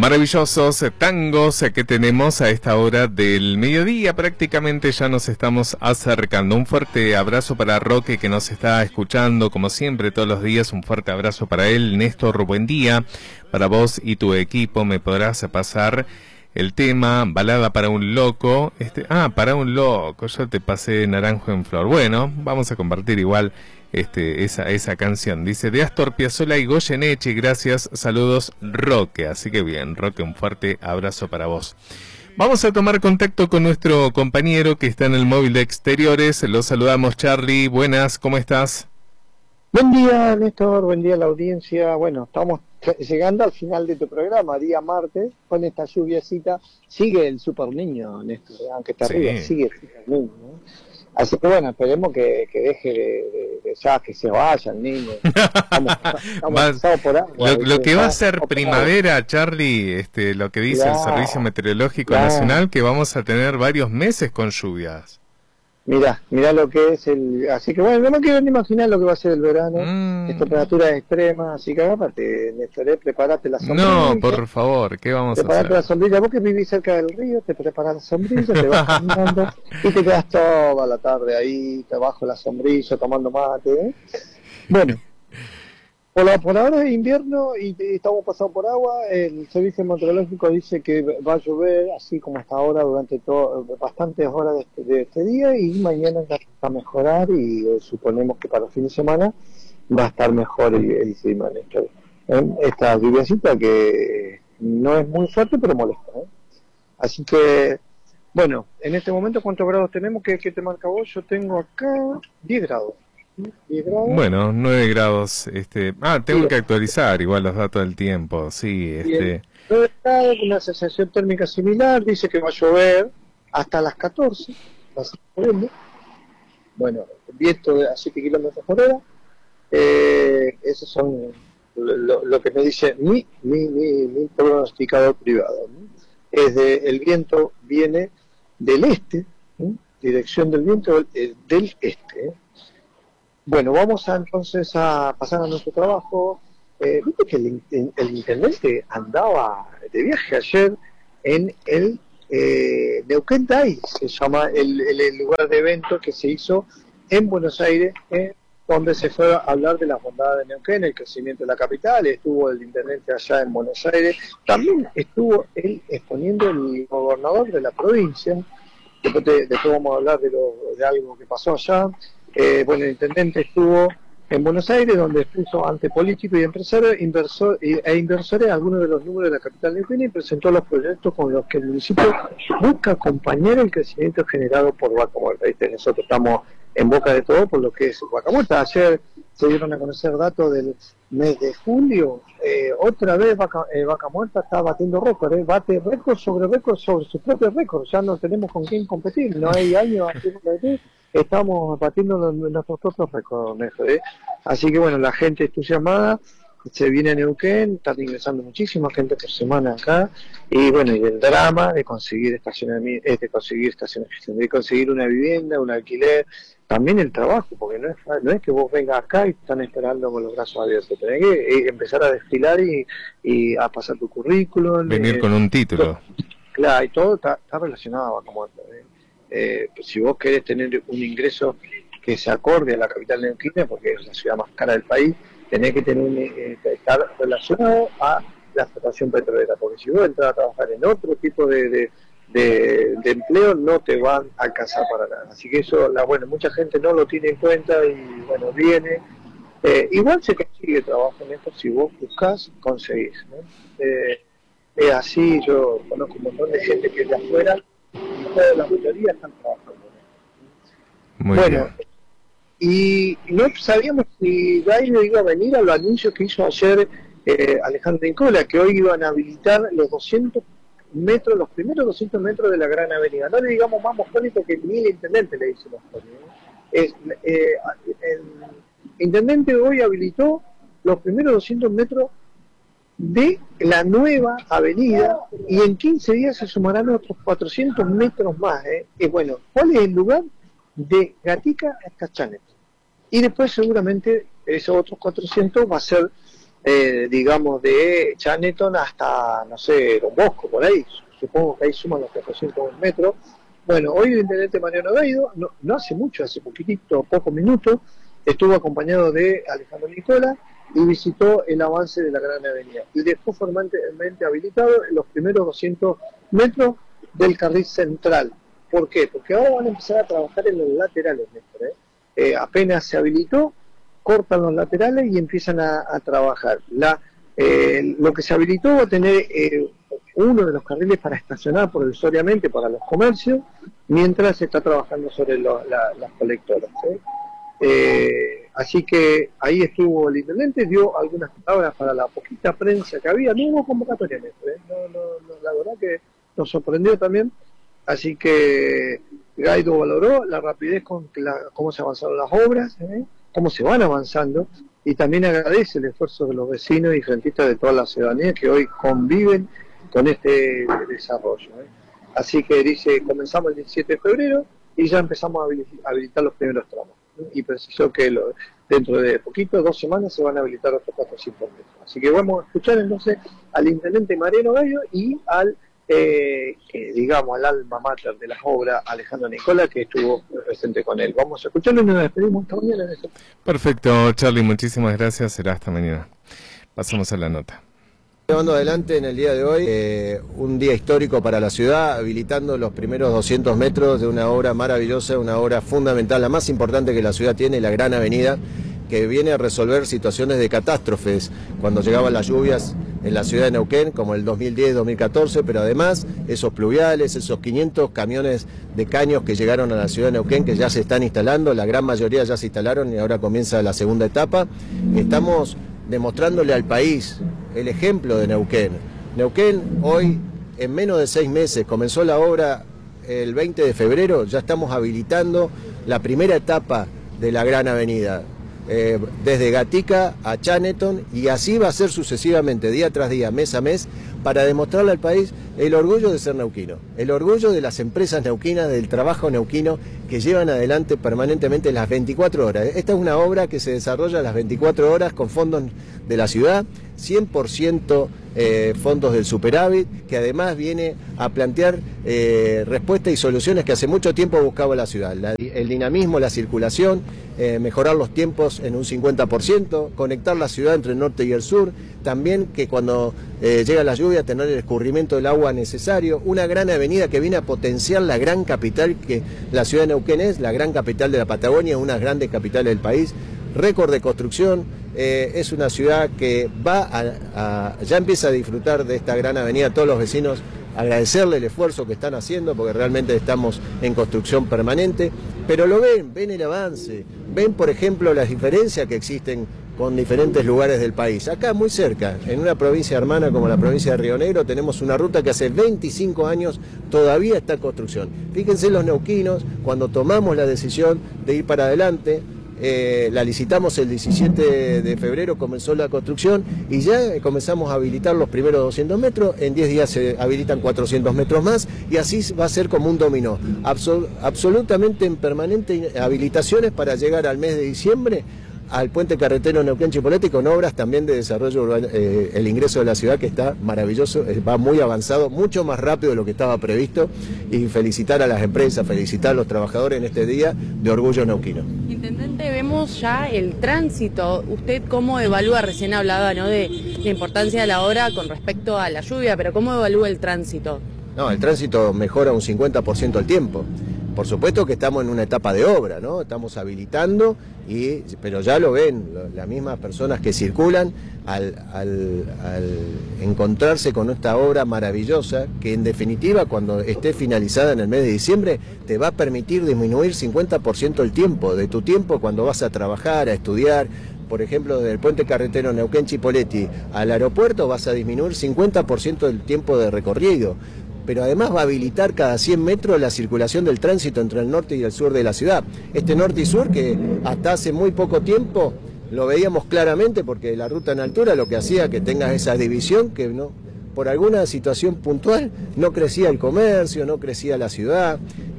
Maravillosos tangos que tenemos a esta hora del mediodía, prácticamente ya nos estamos acercando. Un fuerte abrazo para Roque que nos está escuchando como siempre todos los días, un fuerte abrazo para él. Néstor, buen día para vos y tu equipo. Me podrás pasar el tema Balada para un loco. Para un loco, yo te pasé Naranjo en Flor. Bueno, vamos a compartir igual esa canción. Dice de Astor Piazzolla y Goyeneche, gracias, saludos Roque. Así que bien, Roque, un fuerte abrazo para vos. Vamos a tomar contacto con nuestro compañero que está en el móvil de exteriores. Lo saludamos, Charlie. Buenas, ¿cómo estás? Buen día, Néstor, buen día a la audiencia. Bueno, estamos llegando al final de tu programa, día martes, con esta lluviacita. Sigue el super niño, Néstor, aunque está arriba, sigue el super niño, ¿no? Así que bueno, esperemos que deje que se vaya el niño. Estamos pasados por agua. Lo que va a ser primavera, Charlie, lo que dice el Servicio Meteorológico Nacional, que vamos a tener varios meses con lluvias. Mirá lo que es así que bueno, no me quiero ni imaginar lo que va a ser el verano, temperaturas extremas, así que agárrate, Néstor, prepárate la sombrilla. No, por favor, ¿qué vamos a hacer? Prepárate la sombrilla, vos que vivís cerca del río, te preparás la sombrilla, te vas caminando y te quedas toda la tarde ahí, bajo la sombrilla, tomando mate, ¿eh? Bueno, por ahora es invierno y estamos pasando por agua. El servicio meteorológico dice que va a llover así como hasta ahora durante bastantes horas de este día, y mañana va a mejorar y suponemos que para el fin de semana va a estar mejor el clima. Esta lluviacita que no es muy fuerte pero molesta, ¿eh? Así que bueno, en este momento ¿cuántos grados tenemos? ¿Qué te marca vos? Yo tengo acá 10 grados. Bueno, 9 grados. Tengo que actualizar igual los datos del tiempo. Sí, 9 grados, una sensación térmica similar. Dice que va a llover hasta las 14. Bueno, viento a 7 kilómetros por hora. Esos son lo que me dice mi pronosticador privado, ¿no? El viento viene del este, ¿no? Dirección del viento del este. Bueno, vamos entonces a pasar a nuestro trabajo. Viste que el intendente andaba de viaje ayer en el Neuquén Day, se llama el lugar de evento que se hizo en Buenos Aires, donde se fue a hablar de las bondades de Neuquén, el crecimiento de la capital. Estuvo el intendente allá en Buenos Aires, también estuvo él exponiendo el gobernador de la provincia. Después vamos a hablar de algo que pasó allá. Bueno, el intendente estuvo en Buenos Aires, donde expuso ante políticos y empresarios e inversores algunos de los números de la capital neuquina y presentó los proyectos con los que el municipio busca acompañar el crecimiento generado por Vaca Muerta. ¿Viste? Nosotros estamos en boca de todo por lo que es Vaca Muerta. Ayer se dieron a conocer datos del mes de julio. Otra vez Vaca Muerta está batiendo récord, bate récord sobre su propio récord. Ya no tenemos con quién competir, no hay años a quién competir. Estamos batiendo nuestros propios récords, Así que bueno, la gente entusiasmada se viene a Neuquén, están ingresando muchísima gente por semana acá, y bueno, y el drama de conseguir estacionamiento, de conseguir una vivienda, un alquiler, también el trabajo, porque no es que vos vengas acá y están esperando con los brazos abiertos, tenés que empezar a desfilar y a pasar tu currículum. Venir con un título. Claro, y todo está relacionado a Vaca Muerta, si vos querés tener un ingreso que se acorde a la capital neuquina, porque es la ciudad más cara del país, tenés que estar relacionado a la explotación petrolera, porque si vos entras a trabajar en otro tipo de empleo, no te van a alcanzar para nada. Así que eso, mucha gente no lo tiene en cuenta y bueno, viene. Igual se consigue trabajo en esto, si vos buscás, conseguís, ¿no? Es así, yo conozco un montón de gente que es de afuera, y la mayoría están trabajando. Muy bien. Y no sabíamos si Gairo iba a venir a los anuncios que hizo ayer Alejandro Nicola, que hoy iban a habilitar los 200 metros, los primeros 200 metros de la Gran Avenida. No le digamos más moscónico que ni el intendente le dice moscónico. El intendente hoy habilitó los primeros 200 metros de la nueva avenida, y en 15 días se sumarán otros 400 metros más. Y bueno, ¿cuál es el lugar? De Gatica a Cachanet. Y después seguramente esos otros 400 va a ser digamos, de Chaneton hasta, no sé, Don Bosco, por ahí, supongo que ahí suman los 400 metros. Bueno, hoy el intendente Mariano Gaido, no hace mucho, hace poquitito, pocos minutos, estuvo acompañado de Alejandro Nicola y visitó el avance de la Gran Avenida y dejó formalmente habilitado los primeros 200 metros del carril central. ¿Por qué? Porque ahora van a empezar a trabajar en los laterales, Néstor, apenas se habilitó, cortan los laterales y empiezan a trabajar. Lo que se habilitó va a tener uno de los carriles para estacionar provisoriamente para los comercios, mientras se está trabajando sobre las colectoras. Así que ahí estuvo el intendente, dio algunas palabras para la poquita prensa que había, no hubo convocatoria, la verdad que nos sorprendió también. Así que Gaido valoró la rapidez con cómo se avanzaron las obras, cómo se van avanzando, y también agradece el esfuerzo de los vecinos y rentistas de toda la ciudadanía que hoy conviven con este desarrollo. Así que dice, comenzamos el 17 de febrero y ya empezamos a habilitar los primeros tramos. Y precisó que dentro de poquito, 2 semanas, se van a habilitar otros 400 metros. Así que vamos a escuchar entonces al intendente Mariano Gaido y al digamos, al alma mater de las obras, Alejandro Nicola, que estuvo presente con él. Vamos a escucharlo y nos despedimos esta mañana. Perfecto, Charlie, muchísimas gracias. Será hasta mañana. Pasamos a la nota. Llevando adelante en el día de hoy un día histórico para la ciudad, habilitando los primeros 200 metros de una obra maravillosa, una obra fundamental, la más importante que la ciudad tiene, la Gran Avenida, que viene a resolver situaciones de catástrofes cuando llegaban las lluvias en la ciudad de Neuquén, como el 2010-2014, pero además esos pluviales, esos 500 camiones de caños que llegaron a la ciudad de Neuquén, que ya se están instalando, la gran mayoría ya se instalaron y ahora comienza la segunda etapa. Estamos demostrándole al país el ejemplo de Neuquén. Neuquén hoy, en menos de 6 meses, comenzó la obra el 20 de febrero, ya estamos habilitando la primera etapa de la Gran Avenida. Desde Gatica a Chaneton, y así va a ser sucesivamente, día tras día, mes a mes, para demostrarle al país el orgullo de ser neuquino, el orgullo de las empresas neuquinas, del trabajo neuquino que llevan adelante permanentemente las 24 horas. Esta es una obra que se desarrolla las 24 horas con fondos de la ciudad, 100% fondos del superávit, que además viene a plantear respuestas y soluciones que hace mucho tiempo buscaba la ciudad. El dinamismo, la circulación, mejorar los tiempos en un 50%, conectar la ciudad entre el norte y el sur, también que cuando llega la lluvia tener el escurrimiento del agua necesario, una gran avenida que viene a potenciar la gran capital que la ciudad de Neuquén es, la gran capital de la Patagonia, una de las grandes capitales del país, récord de construcción. Es una ciudad que ya empieza a disfrutar de esta gran avenida. Todos los vecinos, agradecerle el esfuerzo que están haciendo, porque realmente estamos en construcción permanente, pero lo ven el avance, ven por ejemplo las diferencias que existen con diferentes lugares del país. Acá muy cerca, en una provincia hermana como la provincia de Río Negro, tenemos una ruta que hace 25 años todavía está en construcción. Fíjense los neuquinos, cuando tomamos la decisión de ir para adelante, la licitamos el 17 de febrero, comenzó la construcción y ya comenzamos a habilitar los primeros 200 metros, en 10 días se habilitan 400 metros más y así va a ser como un dominó, absolutamente en permanente habilitaciones para llegar al mes de diciembre al puente carretero Neuquén-Chipoleti, con obras también de desarrollo urbano, el ingreso de la ciudad que está maravilloso, va muy avanzado, mucho más rápido de lo que estaba previsto, y felicitar a las empresas, felicitar a los trabajadores en este día de orgullo neuquino. Intendente, vemos ya el tránsito. ¿Usted cómo evalúa? Recién hablaba, ¿no?, de la importancia de la obra con respecto a la lluvia, pero ¿cómo evalúa el tránsito? No, el tránsito mejora un 50% el tiempo. Por supuesto que estamos en una etapa de obra, ¿no? Estamos habilitando, pero ya lo ven, las mismas personas que circulan al encontrarse con esta obra maravillosa, que en definitiva cuando esté finalizada en el mes de diciembre te va a permitir disminuir 50% el tiempo, de tu tiempo cuando vas a trabajar, a estudiar. Por ejemplo, desde el puente carretero Neuquén-Chipoleti al aeropuerto vas a disminuir 50% del tiempo de recorrido. Pero además va a habilitar cada 100 metros la circulación del tránsito entre el norte y el sur de la ciudad. Este norte y sur que hasta hace muy poco tiempo lo veíamos claramente, porque la ruta en altura lo que hacía que tengas esa división, que no, por alguna situación puntual no crecía el comercio, no crecía la ciudad,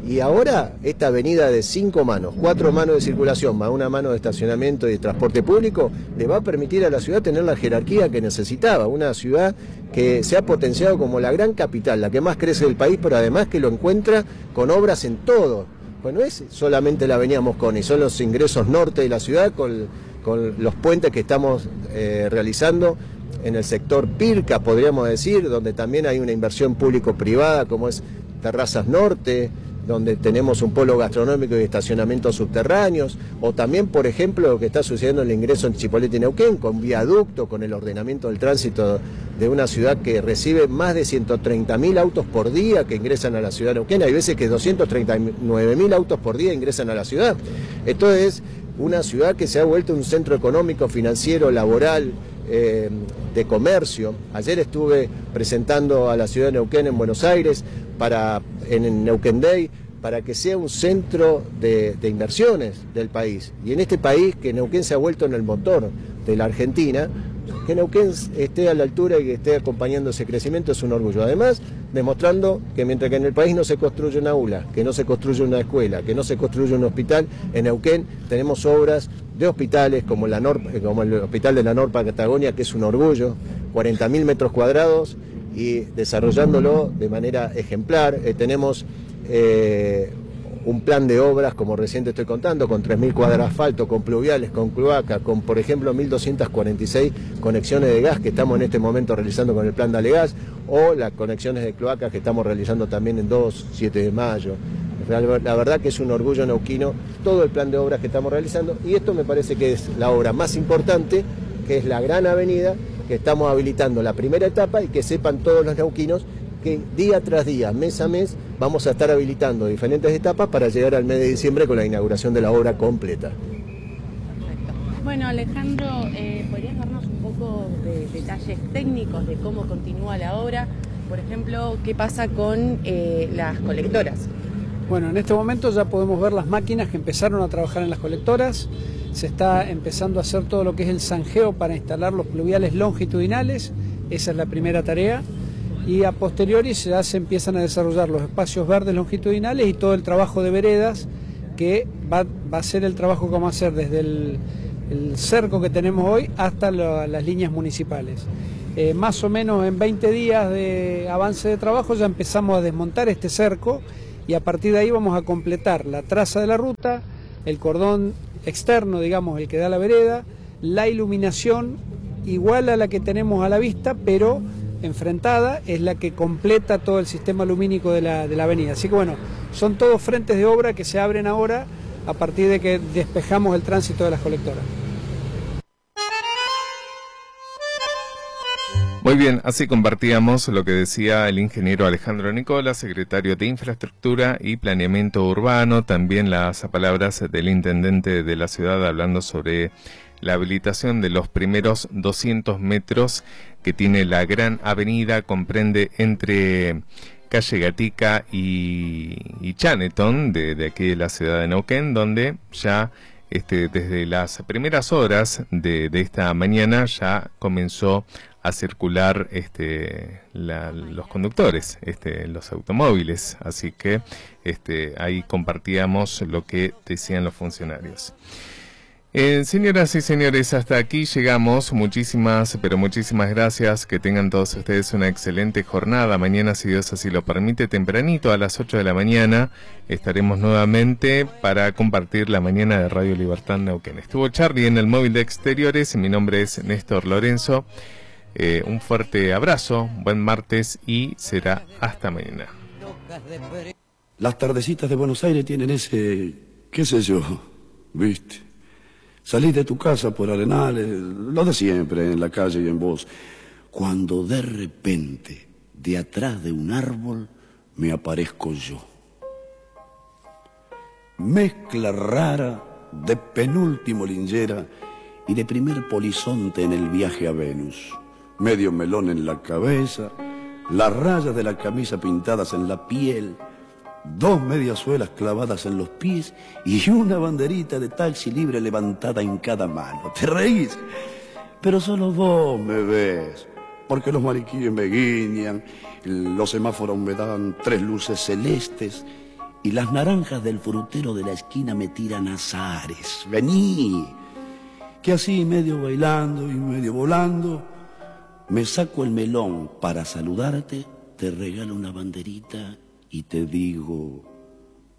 Y ahora esta avenida de 5 manos, 4 manos de circulación, más una mano de estacionamiento y de transporte público, le va a permitir a la ciudad tener la jerarquía que necesitaba. Una ciudad que se ha potenciado como la gran capital, la que más crece del país, pero además que lo encuentra con obras en todo. Bueno, es solamente la avenida Mosconi, son los ingresos norte de la ciudad con los puentes que estamos realizando en el sector Pirca, podríamos decir, donde también hay una inversión público-privada, como es Terrazas Norte, donde tenemos un polo gastronómico y estacionamientos subterráneos, o también, por ejemplo, lo que está sucediendo en el ingreso en Chipolete y Neuquén, con viaducto, con el ordenamiento del tránsito de una ciudad que recibe más de 130.000 autos por día que ingresan a la ciudad de Neuquén. Hay veces que 239.000 autos por día ingresan a la ciudad. Esto es una ciudad que se ha vuelto un centro económico, financiero, laboral, de comercio. Ayer estuve presentando a la ciudad de Neuquén en Buenos Aires en el Neuquén Day, para que sea un centro de inversiones del país. Y en este país, que Neuquén se ha vuelto en el motor de la Argentina, que Neuquén esté a la altura y que esté acompañando ese crecimiento es un orgullo. Además, demostrando que mientras que en el país no se construye una aula, que no se construye una escuela, que no se construye un hospital, en Neuquén tenemos obras de hospitales como el Hospital de la Norpa Patagonia, que es un orgullo, 40.000 metros cuadrados, y desarrollándolo de manera ejemplar. Tenemos un plan de obras, como recién te estoy contando, con 3.000 cuadras de asfalto, con pluviales, con cloaca, con, por ejemplo, 1.246 conexiones de gas que estamos en este momento realizando con el plan Dale Gas, o las conexiones de cloacas que estamos realizando también en 7 de mayo. La verdad que es un orgullo neuquino todo el plan de obras que estamos realizando, y esto me parece que es la obra más importante, que es la gran avenida, que estamos habilitando la primera etapa, y que sepan todos los neuquinos que día tras día, mes a mes, vamos a estar habilitando diferentes etapas para llegar al mes de diciembre con la inauguración de la obra completa. Perfecto. Bueno, Alejandro, ¿podrías darnos un poco de detalles técnicos de cómo continúa la obra? Por ejemplo, ¿qué pasa con las colectoras? Bueno, en este momento ya podemos ver las máquinas que empezaron a trabajar en las colectoras. Se está empezando a hacer todo lo que es el zanjeo para instalar los pluviales longitudinales. Esa es la primera tarea. Y a posteriori ya se empiezan a desarrollar los espacios verdes longitudinales y todo el trabajo de veredas, que va a ser el trabajo que vamos a hacer desde el cerco que tenemos hoy hasta las líneas municipales. Más o menos en 20 días de avance de trabajo ya empezamos a desmontar este cerco, y a partir de ahí vamos a completar la traza de la ruta, el cordón externo, digamos, el que da la vereda, la iluminación igual a la que tenemos a la vista, pero enfrentada, es la que completa todo el sistema lumínico de la avenida. Así que bueno, son todos frentes de obra que se abren ahora a partir de que despejamos el tránsito de las colectoras. Muy bien, así compartíamos lo que decía el ingeniero Alejandro Nicola, secretario de Infraestructura y Planeamiento Urbano, también las palabras del intendente de la ciudad hablando sobre la habilitación de los primeros 200 metros que tiene la gran avenida, comprende entre calle Gatica y Chaneton, de aquí de la ciudad de Neuquén, donde ya desde las primeras horas de esta mañana ya comenzó a circular los conductores, los automóviles, así que ahí compartíamos lo que decían los funcionarios. Señoras y señores, hasta aquí llegamos. Muchísimas, pero muchísimas gracias. Que tengan todos ustedes una excelente jornada. Mañana, si Dios así lo permite, tempranito a las 8 de la mañana, estaremos nuevamente para compartir la mañana de Radio Libertad Neuquén. Estuvo Charlie en el móvil de exteriores. Mi nombre es Néstor Lorenzo. Un fuerte abrazo, buen martes y será hasta mañana. Las tardecitas de Buenos Aires tienen ese, qué sé yo, ¿viste? Salís de tu casa por Arenales, lo de siempre, en la calle y en vos, cuando de repente, de atrás de un árbol, me aparezco yo. Mezcla rara de penúltimo linchera y de primer polizonte en el viaje a Venus. Medio melón en la cabeza, las rayas de la camisa pintadas en la piel, 2 mediasuelas clavadas en los pies y una banderita de taxi libre levantada en cada mano. ¿Te reís? Pero solo vos me ves, porque los mariquíes me guiñan, los semáforos me dan 3 luces celestes y las naranjas del frutero de la esquina me tiran azares. Vení, que así medio bailando y medio volando, me saco el melón para saludarte, te regalo una banderita y te digo...